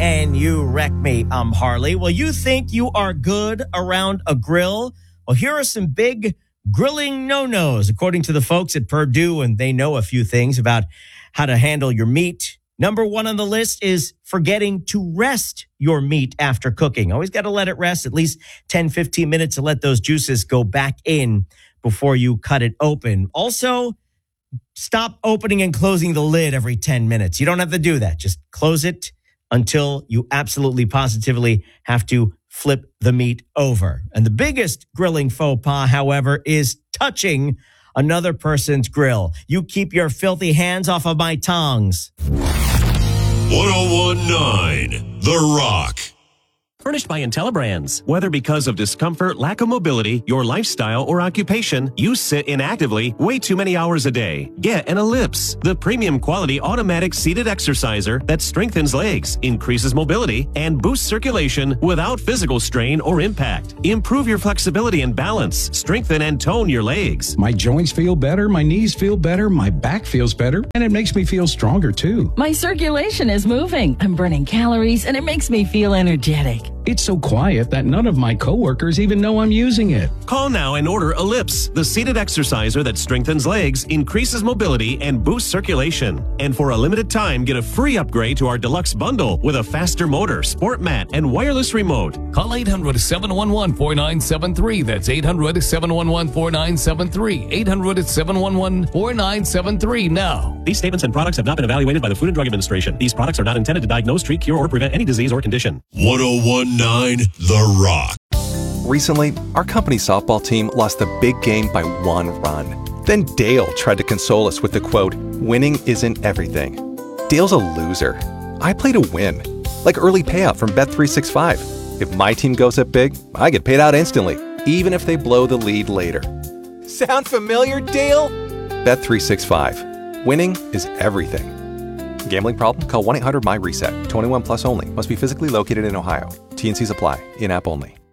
and you wreck me. I'm Harley. Well, you think you are good around a grill? Well, here are some big grilling no-nos, according to the folks at Purdue, and they know a few things about how to handle your meat. Number one on the list is forgetting to rest your meat after cooking. Always got to let it rest at least 10, 15 minutes to let those juices go back in before you cut it open. Also, stop opening and closing the lid every 10 minutes. You don't have to do that. Just close it until you absolutely positively have to flip the meat over. And the biggest grilling faux pas, however, is touching another person's grill. You keep your filthy hands off of my tongs. 1019 The Rock. Furnished by IntelliBrands. Whether because of discomfort, lack of mobility, your lifestyle, or occupation, you sit inactively way too many hours a day. Get an Ellipse, the premium quality automatic seated exerciser that strengthens legs, increases mobility, and boosts circulation without physical strain or impact. Improve your flexibility and balance. Strengthen and tone your legs. My joints feel better, my knees feel better, my back feels better, and it makes me feel stronger too. My circulation is moving. I'm burning calories, and it makes me feel energetic. It's so quiet that none of my coworkers even know I'm using it. Call now and order Ellipse, the seated exerciser that strengthens legs, increases mobility, and boosts circulation. And for a limited time, get a free upgrade to our deluxe bundle with a faster motor, sport mat, and wireless remote. Call 800-711-4973. That's 800-711-4973. 800-711-4973 now. These statements and products have not been evaluated by the Food and Drug Administration. These products are not intended to diagnose, treat, cure, or prevent any disease or condition. 1019 The Rock. Recently, our company softball team lost the big game by 1 run. Then Dale tried to console us with the quote, "Winning isn't everything." Dale's a loser. I play to win. Like early payout from Bet365. If my team goes up big, I get paid out instantly, even if they blow the lead later. Sound familiar, Dale? Bet365. Winning is everything. Gambling problem? Call 1-800-MY-RESET. 21 plus only. Must be physically located in Ohio. T&Cs apply. In-app only.